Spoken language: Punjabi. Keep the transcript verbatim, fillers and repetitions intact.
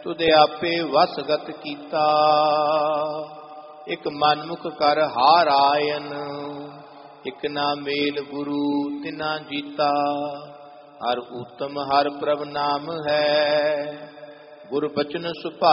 ਤੁਧ ਆਪੇ ਵਸਗਤ ਕੀਤਾ। ਇਕ ਮਨਮੁਖ ਕਰ ਹਾਰ ਆਇਨ, ਇਕ ਨਾ ਮੇਲ ਗੁਰੂ ਤਿਨਾ ਜੀਤਾ। ਹਰ ਊਤਮ ਹਰ ਪ੍ਰਭ ਨਾਮ ਹੈ, ਗੁਰ ਬਚਨ ਸੁਭਾ